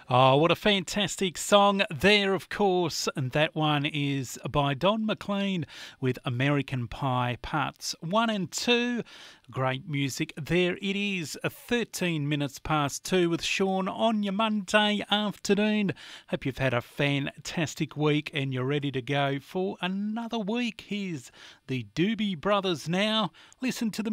Oh, what a fantastic song there, of course. And that one is by Don McLean with American Pie Parts 1 and 2. Great music. There it is, 13 minutes past 2 with Sean on your Monday afternoon. Hope you've had a fantastic week and you're ready to go for another week. Here's the Doobie Brothers now. Listen to the